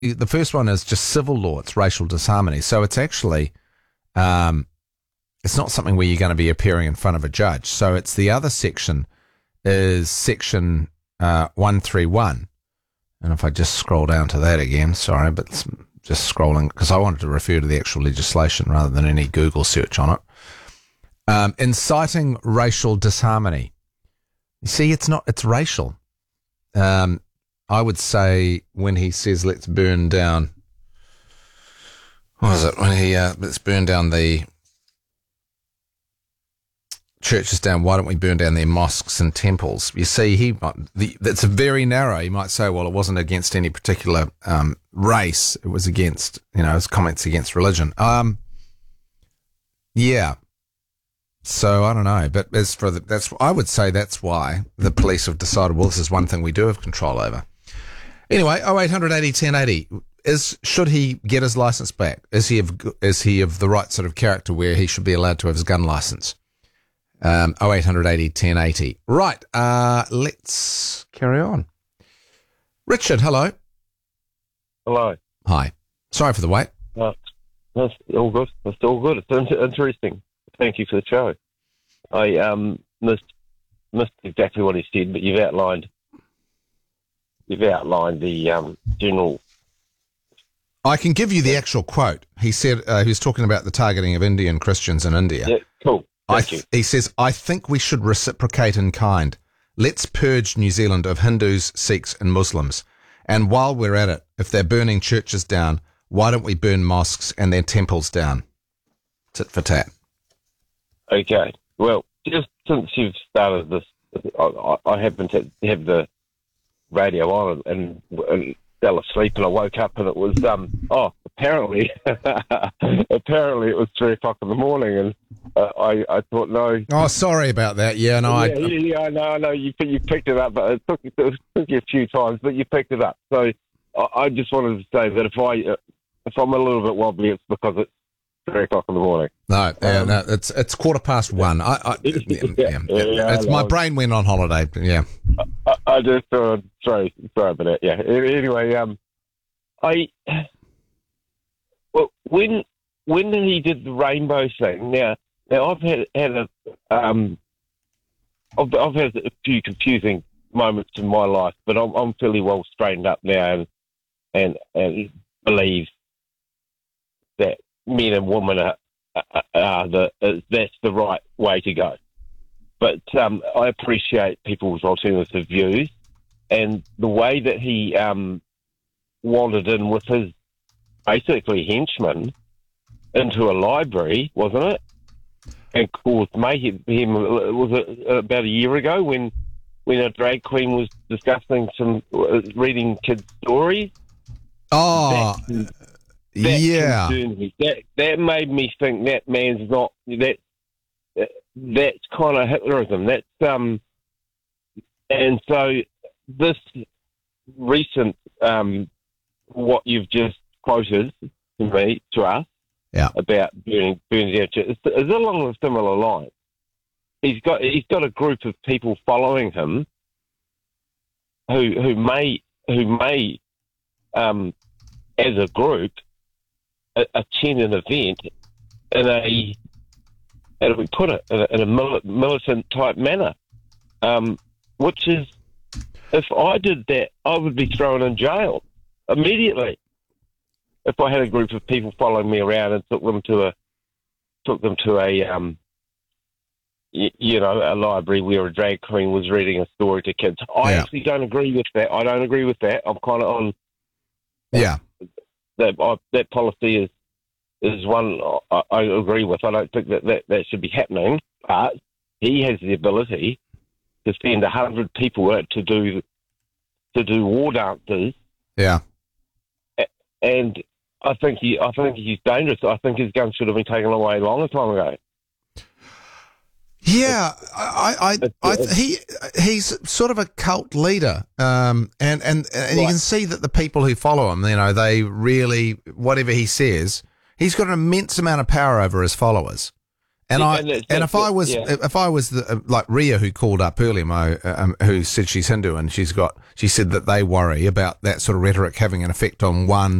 the first one is just civil law. It's racial disharmony. So it's actually, it's not something where you're going to be appearing in front of a judge. So it's the other section is section 131. And if I just scroll down to that again, sorry, but it's just scrolling because I wanted to refer to the actual legislation rather than any Google search on it. Inciting racial disharmony. You see, it's racial. I would say when he says, let's burn down, what was it? When he, let's burn down the churches down, why don't we burn down their mosques and temples? You see, that's very narrow. He might say, well, it wasn't against any particular race. It was against, his comments against religion. Yeah. So I don't know, but as for I would say that's why the police have decided, well, this is one thing we do have control over. Anyway, 0800 80 1080. Should he get his license back? Is he of the right sort of character where he should be allowed to have his gun license? 0800 80 1080. Right, let's carry on. Richard, hello. Hello. Hi. Sorry for the wait. That's all good. That's all good. It's interesting. Thank you for the show. I missed exactly what he said, but you've outlined the general. I can give you the actual quote. He said he was talking about the targeting of Indian Christians in India. Yeah, cool. Thank you. He says, I think we should reciprocate in kind. Let's purge New Zealand of Hindus, Sikhs and Muslims. And while we're at it, if they're burning churches down, why don't we burn mosques and their temples down? Tit for tat. Okay. Well, just since you've started this, I happened to have the radio on and fell asleep, and I woke up and it was apparently it was 3 o'clock in the morning, and I thought no. Oh, sorry about that. Yeah, no, I know you picked it up, but it took you a few times, but you picked it up. So I just wanted to say that if I'm a little bit wobbly, it's because it's 3 o'clock in the morning. No, it's 1:15. It's my brain went on holiday. Yeah, I just sorry about that. Yeah. Anyway, when he did the rainbow thing. Now I've had I've had a few confusing moments in my life, but I'm fairly well straightened up now, and believe that men and women that's the right way to go. But I appreciate people's alternative views, and the way that he wandered in with his basically henchmen into a library, wasn't it? And caused mayhem. Was it about a year ago when a drag queen was discussing reading kids' stories? Oh, yeah. That made me think that man's not that's kind of Hitlerism. That's and so this recent what you've just quoted to us about burning down churches is along a similar line. He's got a group of people following him who may as a group attend an event in a, how do we put it, in a militant type manner, which is, if I did that, I would be thrown in jail immediately. If I had a group of people following me around and took them to a a library where a drag queen was reading a story to kids. I actually don't agree with that. I don't agree with that. I'm kind of on. Yeah. That policy is one I agree with. I don't think that should be happening. But he has the ability to send 100 people out to do war dances. Yeah. And I think he's dangerous. I think his gun should have been taken away a long time ago. Yeah, he's sort of a cult leader, and right. You can see that the people who follow him, they really, whatever he says, he's got an immense amount of power over his followers, if I was like Ria, who called up earlier, Mo, who said she's Hindu, and she said that they worry about that sort of rhetoric having an effect on one